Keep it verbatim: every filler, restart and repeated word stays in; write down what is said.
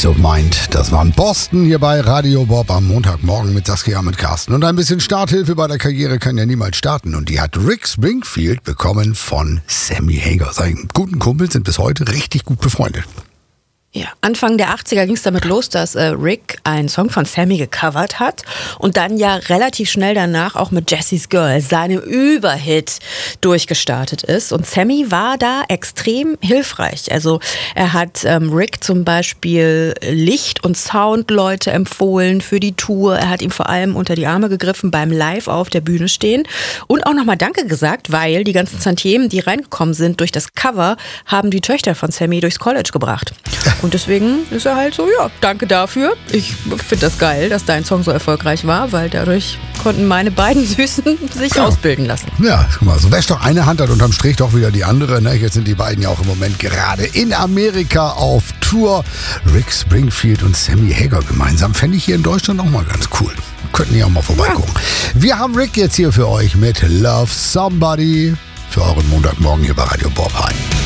Peace of Mind. Das waren Boston hier bei Radio Bob am Montagmorgen mit Saskia mit Carsten. Und ein bisschen Starthilfe bei der Karriere kann ja niemals starten. Und die hat Rick Springfield bekommen von Sammy Hagar. Seine guten Kumpel sind bis heute richtig gut befreundet. Ja, Anfang der achtziger ging es damit los, dass äh, Rick einen Song von Sammy gecovert hat und dann ja relativ schnell danach auch mit Jesse's Girl, seinem Überhit, durchgestartet ist. Und Sammy war da extrem hilfreich. Also er hat ähm, Rick zum Beispiel Licht- und Soundleute empfohlen für die Tour. Er hat ihm vor allem unter die Arme gegriffen beim Live auf der Bühne stehen und auch nochmal Danke gesagt, weil die ganzen Tantiemen, die reingekommen sind durch das Cover, haben die Töchter von Sammy durchs College gebracht. Und deswegen ist er halt so, ja, danke dafür. Ich finde das geil, dass dein Song so erfolgreich war, weil dadurch konnten meine beiden Süßen sich ja. ausbilden lassen. Ja, guck mal, so wäscht doch eine Hand, hat unterm Strich doch wieder die andere. Ne? Jetzt sind die beiden ja auch im Moment gerade in Amerika auf Tour. Rick Springfield und Sammy Hagar gemeinsam. Fände ich hier in Deutschland auch mal ganz cool. Könnten hier auch mal vorbeigucken. Ja. Wir haben Rick jetzt hier für euch mit Love Somebody für euren Montagmorgen hier bei Radio Bob. Hi.